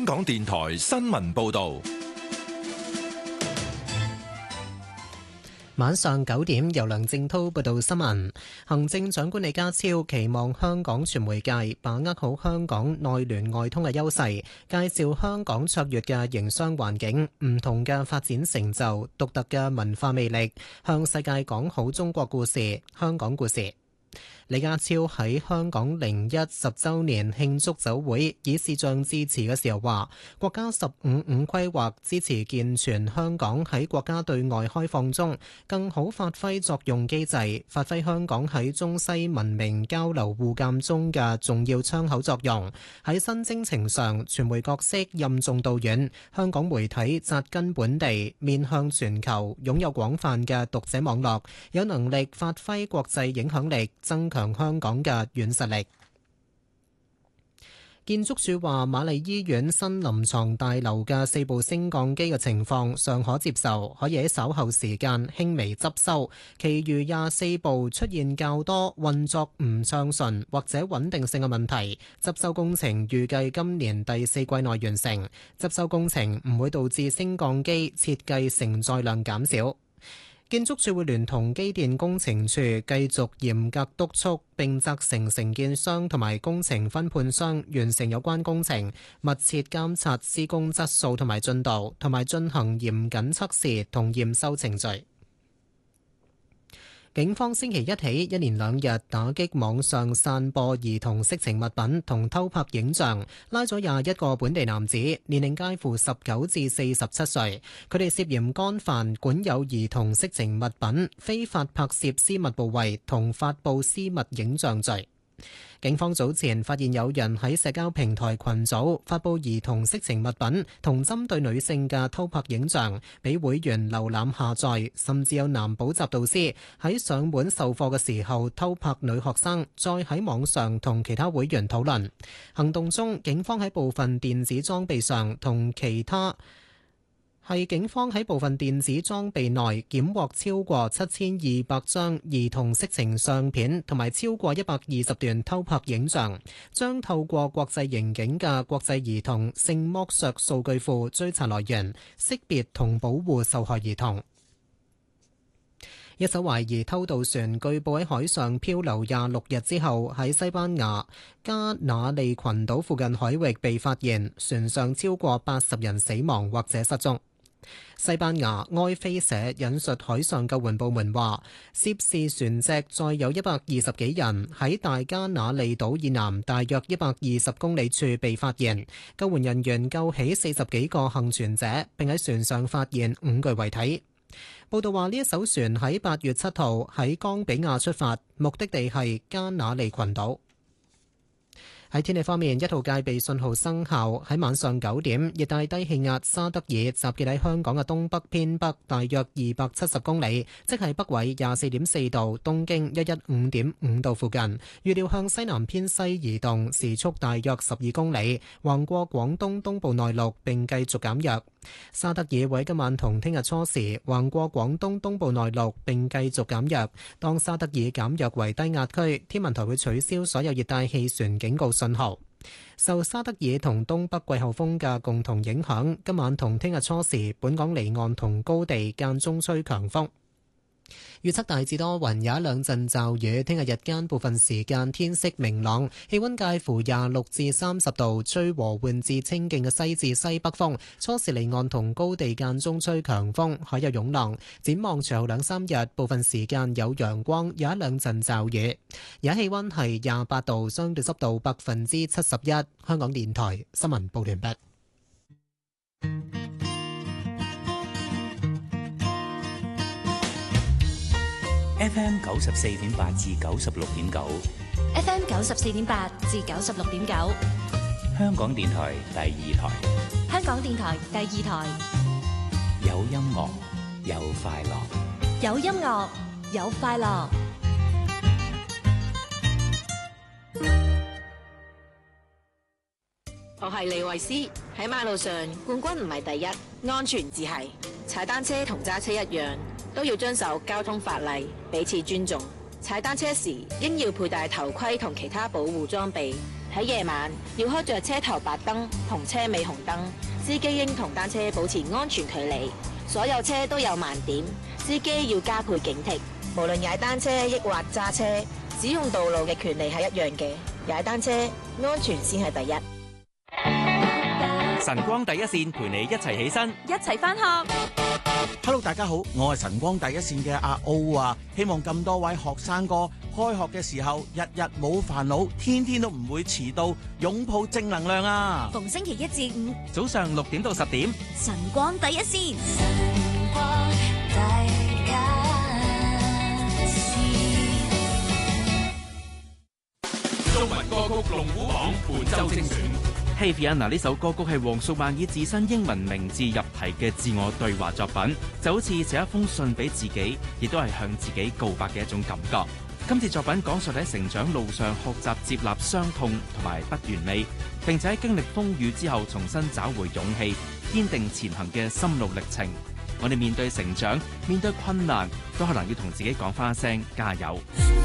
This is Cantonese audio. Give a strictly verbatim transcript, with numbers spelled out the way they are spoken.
香港電台新聞報道。 晚上九點，由梁正濤報道新聞。行政長官李家超期望香港傳媒界把握好香港內聯外通嘅優勢，介紹香港卓越嘅營商環境、唔同嘅發展成就、獨特嘅文化魅力，向世界講好中國故事、香港故事。李家超喺香港零一十週年慶祝酒會以視像致辭嘅時候話，國家十五五規劃支持健全香港喺國家對外開放中更好發揮作用機制，發揮香港喺中西文明交流互鑑中嘅重要窗口作用。喺新征程上，傳媒角色任重道遠，香港媒體紮根本地，面向全球，擁有廣泛嘅讀者網絡，有能力發揮國際影響力，增強香港嘅軟實力。建築署話，瑪麗醫院新臨床大樓嘅四部升降機嘅情況尚可接受，可以喺稍後時間輕微執修。其餘廿四部出現較多運作唔暢順或者穩定性嘅問題，執修工程預計今年第四季內完成。執修工程唔會導致升降機設計承載量減少。建築署會聯同機電工程處繼續嚴格督促並責成承建商同埋工程分判商完成有關工程，密切監察施工質素同埋進度，同埋進行嚴謹測試同驗收程序。警方星期一起一連兩日打擊網上散播兒童色情物品同偷拍影像，拉咗廿一個本地男子，年齡介乎十九至四十七歲。佢哋涉嫌干犯管有兒童色情物品、非法拍攝私密部位同發布私密影像罪。警方早前發現有人喺社交平台群組發布兒童色情物品同針對女性嘅偷拍影像，俾會員瀏覽下載，甚至有男補習導師喺上門授課嘅時候偷拍女學生，再喺網上同其他會員討論。行動中，警方喺部分電子裝備上同其他係警方喺部分電子裝備內檢獲超過七千二百張兒童色情相片，同埋超過一百二十段偷拍影像，將透過國際刑警嘅國際兒童性剝削數據庫追查來源，識別同保護受害兒童。一艘懷疑偷渡船據報喺海上漂流廿六日之後，喺西班牙加那利群島附近海域被發現，船上超過八十人死亡或者失蹤。西班牙埃菲社引述海上救援部門話，涉事船隻載有一百二十幾人，喺大加那利島以南大約一百二十公里處被發現。救援人員救起四十幾個幸存者，並喺船上發現五具遺體。報道話，呢一艘船喺八月七號喺岡比亞出發，目的地係加那利群島。喺天氣方面，一號戒備信號生效。喺晚上九點，熱帶低氣壓沙德爾集結喺香港嘅東北偏北大約二百七十公里，即係北緯廿四點四度、東經一一五點五度附近。預料向西南偏西移動，時速大約十二公里，橫過廣東東部內陸並繼續減弱。沙德爾會喺今晚同聽日初時橫過廣東東部內陸並繼續減弱。當沙德爾減弱為低壓區，天文台會取消所有熱帶氣旋警告信號。受沙德爾同東北季候風嘅共同影響，今晚同聽日初時本港離岸同高地間中吹強風。預測大致多雲，有一兩陣驟雨。聽日日間部分時間天色明朗，氣溫介乎廿六至三十度，吹和緩至清勁嘅西至西北風。初時離岸同高地間中吹強風，海有湧浪。展望隨後兩三日，部分時間有陽光，有一兩陣驟雨。而家氣溫係廿八度，相對濕度百分之七十一。香港電台新聞報完畢。 F M 九十四點八至九十六點九 ，F M 九十四點八至九十六點九， 香港電台第二台， 香港電台第二台， 有音樂有快樂， 有音樂有快樂。 我係李慧詩，喺馬路上冠軍唔係第一，安全至係。踩單車同揸車一樣，都要遵守交通法例，彼此尊重。踩單車時應要佩戴頭盔同其他保護裝備， 喺夜晚要開着車頭白燈同車尾紅燈，司機應同單車保持安全距離。所有車都有盲點，司機要加倍警惕。無論踩單車抑或揸車，使用道路嘅權利係一樣嘅。踩單車安全先係第一。 晨光第一線陪你一齊起身， 一齊返學。 Hello， 大家好，我係晨光第一線嘅阿歐啊，希望咁多位學生哥開學嘅時候日日冇煩惱，天天都唔會遲到，擁抱正能量啊！ 逢星期一至五早上六點到十點， 晨光第一線。 晨光第一線。 中文歌曲龍虎榜本周精選。 Hey Fiona 呢首歌曲係黃淑蔓以自身英文名字入題嘅自我對話作品，就好似寫一封信俾自己，亦都係向自己告白嘅一種感覺。今次作品講述喺成長路上學習接納傷痛同埋不完美，並且喺經歷風雨之後重新找回勇氣，堅定前行嘅心路歷程。我哋面對成長，面對困難，都可能要同自己講返一聲加油。